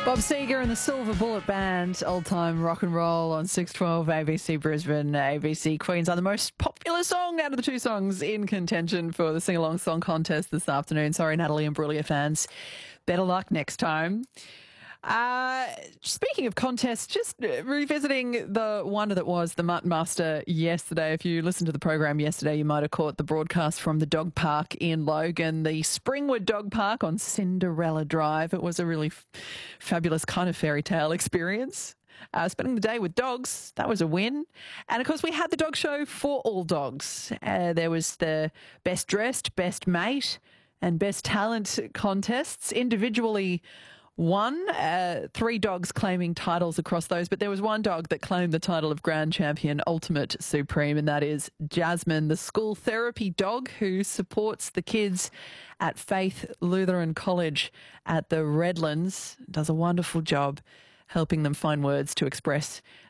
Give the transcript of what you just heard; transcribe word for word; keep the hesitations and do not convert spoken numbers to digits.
Bob Seger and the Silver Bullet Band, old-time rock and roll on six twelve A B C Brisbane, A B C Queens are the most popular song out of the two songs in contention for the sing-along song contest this afternoon. Sorry, Natalie and Brulia fans. Better luck next time. Uh, speaking of contests, just revisiting the wonder that was the Mutton Muster yesterday. If you listened to the program yesterday, you might have caught the broadcast from the dog park in Logan, the Springwood Dog Park on Cinderella Drive. It was a really f- fabulous kind of fairy tale experience. Uh, spending the day with dogs, that was a win. And of course, we had the dog show for all dogs. Uh, there was the best dressed, best mate, and best talent contests individually. One, uh, three dogs claiming titles across those, but there was one dog that claimed the title of Grand Champion Ultimate Supreme, and that is Jasmine, the school therapy dog who supports the kids at Faith Lutheran College at the Redlands. Does a wonderful job helping them find words to express